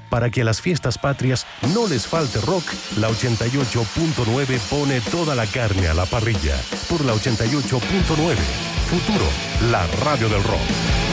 Para que a las fiestas patrias no les falte rock, la 88.9 pone toda la carne a la parrilla. Por la 88.9, Futuro, la radio del rock.